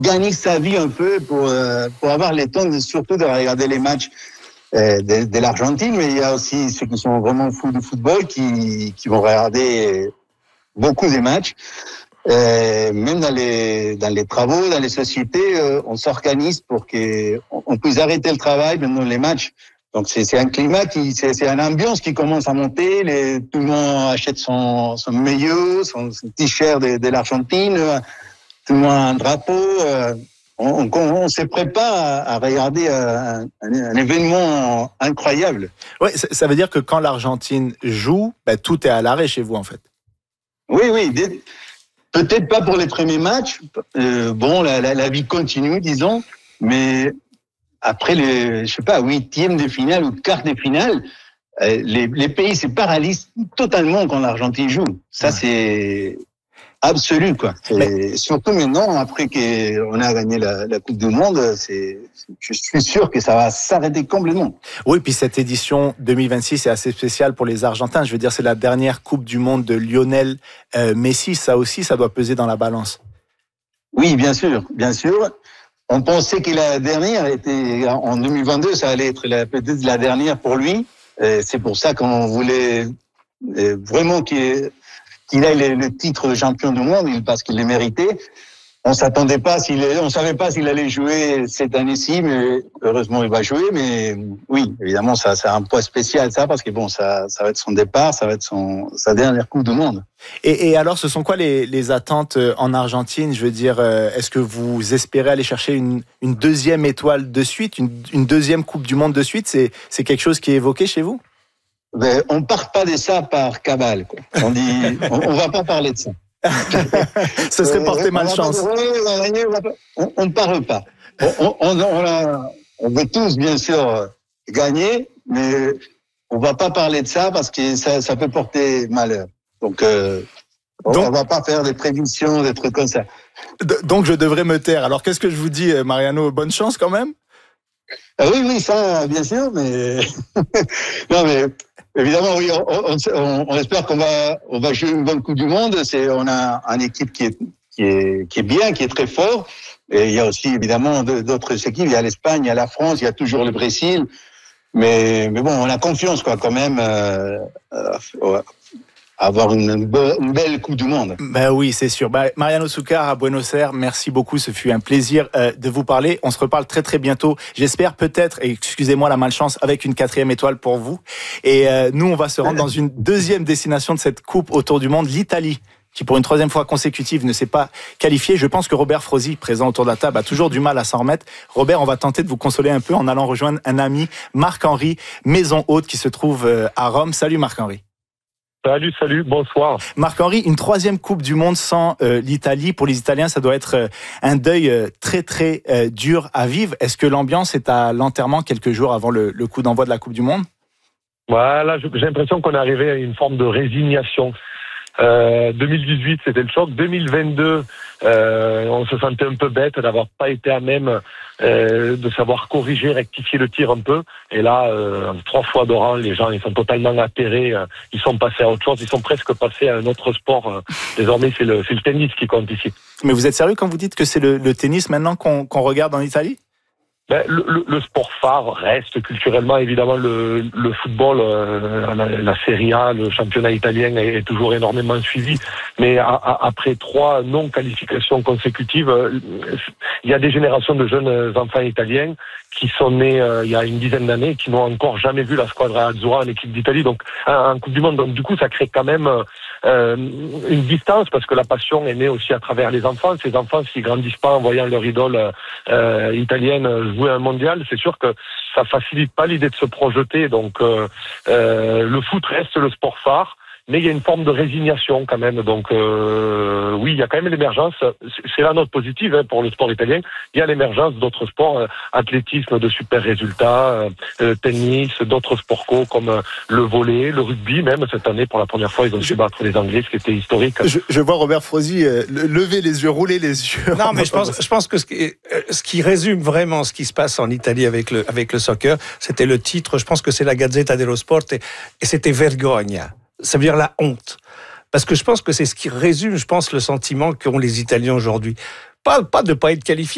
gagner sa vie un peu pour avoir le temps surtout de regarder les matchs de l'Argentine, mais il y a aussi ceux qui sont vraiment fous du football qui vont regarder beaucoup des matchs. Même dans les travaux, dans les sociétés, on s'organise pour qu'on puisse arrêter le travail pendant les matchs. Donc c'est un climat c'est une ambiance qui commence à monter. Tout le monde achète son maillot, son t-shirt de l'Argentine. Tout le monde a un drapeau. On se prépare à regarder un événement incroyable. Ouais, ça veut dire que quand l'Argentine joue, tout est à l'arrêt chez vous en fait. Oui. Peut-être pas pour les premiers matchs. La vie continue, disons. Mais après huitième de finale ou quart de finale, les pays se paralysent totalement quand l'Argentine joue. Ça, c'est absolu, quoi. Et surtout maintenant, après qu'on a gagné la Coupe du Monde, je suis sûr que ça va s'arrêter complètement. Oui, puis cette édition 2026 est assez spéciale pour les Argentins. Je veux dire, c'est la dernière Coupe du Monde de Lionel Messi. Ça aussi, ça doit peser dans la balance. Oui, bien sûr. On pensait que la dernière était en 2022, ça allait être peut-être la dernière pour lui. C'est pour ça qu'on voulait vraiment qu'il ait le titre de champion du monde, parce qu'il le méritait. On savait pas s'il allait jouer cette année-ci, mais heureusement il va jouer. Mais oui, évidemment, ça a un poids spécial, ça, parce que ça va être son départ, ça va être sa dernière Coupe du Monde. Et alors, ce sont quoi les attentes en Argentine? Je veux dire, est-ce que vous espérez aller chercher une deuxième étoile de suite, une deuxième Coupe du Monde de suite? C'est quelque chose qui est évoqué chez vous? On part pas de ça par cabale, quoi. On dit, on va pas parler de ça. Ce serait porter malchance. On ne parle pas. On veut tous, bien sûr, gagner, mais on va pas parler de ça parce que ça peut porter malheur. Donc, on va pas faire des prédictions, des trucs comme ça. Donc, je devrais me taire. Alors, qu'est-ce que je vous dis, Mariano? Bonne chance quand même? Oui, ça, bien sûr, mais non, mais évidemment, oui, on espère qu'on va jouer une bonne Coupe du Monde. On a une équipe qui est bien, qui est très fort. Et il y a aussi évidemment d'autres équipes. Il y a l'Espagne, il y a la France, il y a toujours le Brésil. Mais bon, on a confiance, quoi, quand même, avoir une belle Coupe du Monde. Oui, c'est sûr. Mariano Succar à Buenos Aires, merci beaucoup. Ce fut un plaisir de vous parler. On se reparle très très bientôt. J'espère peut-être, excusez-moi la malchance, avec une 4e étoile pour vous. Et nous, on va se rendre dans une deuxième destination de cette Coupe autour du monde, l'Italie, qui pour une 3e fois consécutive ne s'est pas qualifiée. Je pense que Robert Frosi, présent autour de la table, a toujours du mal à s'en remettre. Robert, on va tenter de vous consoler un peu en allant rejoindre un ami, Marc-Henri Maison Haute, qui se trouve à Rome. Salut Marc-Henri. Salut, bonsoir. Marc-Henri, une 3e Coupe du Monde sans l'Italie. Pour les Italiens, ça doit être un deuil très très dur à vivre. Est-ce que l'ambiance est à l'enterrement quelques jours avant le coup d'envoi de la Coupe du Monde? Voilà, j'ai l'impression qu'on est arrivé à une forme de résignation. 2018, c'était le choc. 2022, on se sentait un peu bête d'avoir pas été à même de savoir corriger, rectifier le tir un peu. Et là, 3 fois de rang, les gens ils sont totalement atterrés. Ils sont passés à autre chose. Ils sont presque passés à un autre sport. Désormais, c'est le tennis qui compte ici. Mais vous êtes sérieux quand vous dites que c'est le tennis maintenant qu'on regarde en Italie? Le sport phare reste culturellement évidemment le football, la Serie A, le championnat italien est toujours énormément suivi. Mais après 3 non-qualifications consécutives, il y a des générations de jeunes enfants italiens qui sont nés il y a une dizaine d'années et qui n'ont encore jamais vu la Squadra Azzurra en équipe d'Italie. Donc en Coupe du Monde, donc du coup ça crée quand même une distance parce que la passion est née aussi à travers les enfants. Ces enfants, s'ils grandissent pas en voyant leur idole italienne jouer un mondial, c'est sûr que ça facilite pas l'idée de se projeter. Donc le foot reste le sport phare, mais il y a une forme de résignation quand même. Donc oui, il y a quand même l'émergence, c'est la note positive pour le sport italien, il y a l'émergence d'autres sports, athlétisme de super résultats, tennis, d'autres sports co comme le volley, le rugby même. Cette année, pour la première fois, ils ont su battre les Anglais, ce qui était historique. Je vois Robert Frosi lever les yeux, rouler les yeux. Non, mais je pense que ce qui résume vraiment ce qui se passe en Italie avec le soccer, c'était le titre, je pense que c'est la Gazzetta dello Sport, et c'était vergogna. Ça veut dire la honte. Parce que je pense que c'est ce qui résume, le sentiment qu'ont les Italiens aujourd'hui. Pas de ne pas être qualifiés.